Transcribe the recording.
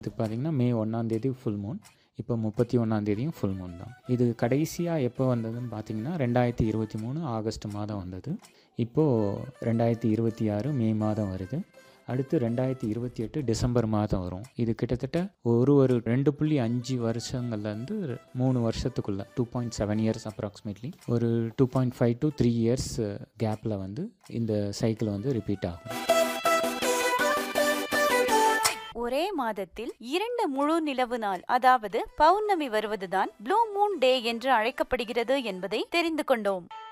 இது பார்த்தீங்கன்னா மே 1 full Moon, இப்போ 31 ஃபுல் மூன் தான். இது கடைசியாக எப்போ வந்ததுன்னு பார்த்தீங்கன்னா 2023 ஆகஸ்ட் மாதம் வந்தது. இப்போது 2026 மே மாதம் வருது. அடுத்து 2028 டிசம்பர் மாதம் வரும். இது கிட்டத்தட்ட ஒரு 2.5 வருஷங்கள்லேருந்து 3 வருஷத்துக்குள்ள 2.7 இயர்ஸ் அப்ராக்சிமேட்லி ஒரு 2.5 to 3 இயர்ஸ் கேப்பில் வந்து இந்த சைக்கிள் வந்து ரிப்பீட் ஆகும். ஒரே மாதத்தில் 2 முழு நிலவு நாள், அதாவது பௌர்ணமி வருவதுதான் ப்ளூ மூன் டே என்று அழைக்கப்படுகிறது என்பதை தெரிந்து கொண்டோம்.